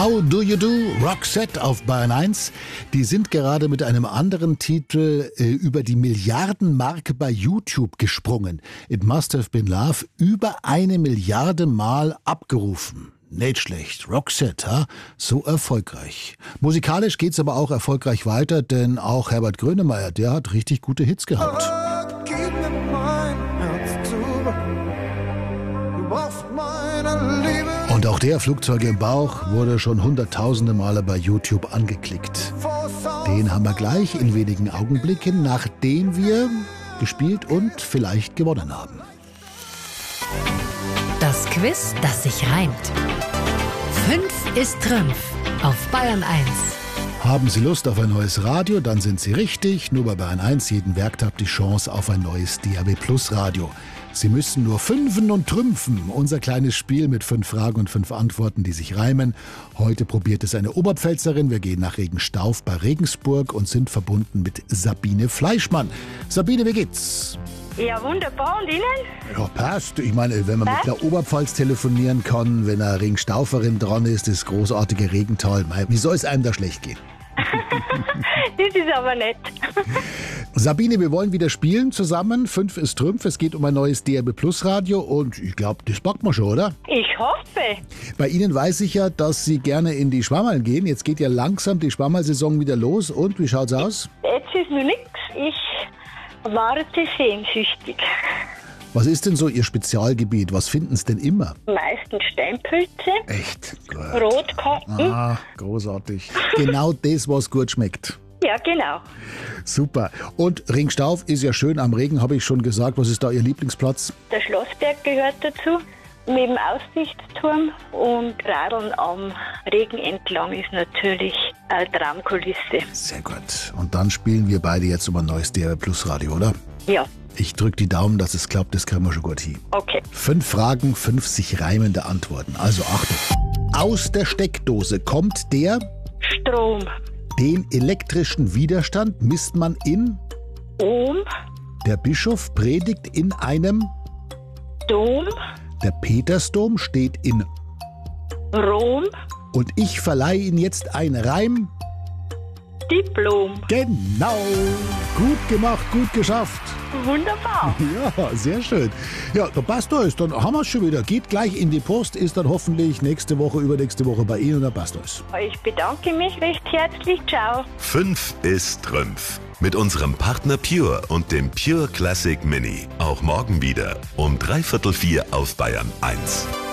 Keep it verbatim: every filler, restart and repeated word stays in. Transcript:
How Do You Do? Roxette auf Bayern eins. Die sind gerade mit einem anderen Titel äh, über die Milliardenmarke bei YouTube gesprungen. It Must Have Been Love, über eine Milliarde Mal abgerufen. Nicht schlecht. Roxette, ha? So erfolgreich. Musikalisch geht's aber auch erfolgreich weiter, denn auch Herbert Grönemeyer, der hat richtig gute Hits gehabt. Und auch der Flugzeuge im Bauch wurde schon hunderttausende Male bei YouTube angeklickt. Den haben wir gleich in wenigen Augenblicken, nachdem wir gespielt und vielleicht gewonnen haben. Das Quiz, das sich reimt. Fünf ist Trümpf auf Bayern eins. Haben Sie Lust auf ein neues Radio, dann sind Sie richtig. Nur bei Bayern eins jeden Werktag die Chance auf ein neues D A B Plus Radio. Sie müssen nur fünfen und trümpfen. Unser kleines Spiel mit fünf Fragen und fünf Antworten, die sich reimen. Heute probiert es eine Oberpfälzerin. Wir gehen nach Regenstauf bei Regensburg und sind verbunden mit Sabine Fleischmann. Sabine, wie geht's? Ja, wunderbar. Und Ihnen? Ja, passt. Ich meine, wenn man Was? mit der Oberpfalz telefonieren kann, wenn eine Regenstauferin dran ist, das großartige Regental, mei, wie soll es einem da schlecht gehen? Das ist aber nett. Sabine, wir wollen wieder spielen zusammen. Fünf ist Trümpf. Es geht um ein neues D A B Plus Radio und ich glaube, das packt man schon, oder? Ich hoffe. Bei Ihnen weiß ich ja, dass Sie gerne in die Schwammerl gehen. Jetzt geht ja langsam die Schwammerl-Saison wieder los. Und wie schaut's aus? Jetzt ist noch nichts. Ich warte sehnsüchtig. Was ist denn so Ihr Spezialgebiet? Was finden Sie denn immer? Meistens Steinpilze, Echt? Gut. Rotkarten. Ah, großartig. Genau das, was gut schmeckt. Ja, genau. Super. Und Ringstauf ist ja schön am Regen, habe ich schon gesagt. Was ist da Ihr Lieblingsplatz? Der Schlossberg gehört dazu. Mit dem Aussichtsturm und Radeln am Regen entlang ist natürlich eine Traumkulisse. Sehr gut. Und dann spielen wir beide jetzt um ein neues D A B Plus Radio, oder? Ja, Ich drücke die Daumen, dass es klappt. Das kriegen wir schon gut hin. okay. Fünf Fragen, fünf sich reimende Antworten. Also Achtung. Aus der Steckdose kommt der, Strom, den elektrischen Widerstand misst man in, Ohm, der Bischof predigt in einem, Dom, der Petersdom steht in Rom, und ich verleihe Ihnen jetzt ein Reim. Diplom. Genau. Gut gemacht, gut geschafft. Wunderbar. Ja, sehr schön. Ja, da passt alles. Dann haben wir es schon wieder. Geht gleich in die Post, ist dann hoffentlich nächste Woche, übernächste Woche bei Ihnen und dann passt alles. Ich bedanke mich recht herzlich. Ciao. Fünf ist Trümpf. Mit unserem Partner Pure und dem Pure Classic Mini. Auch morgen wieder um dreiviertel vier auf Bayern eins.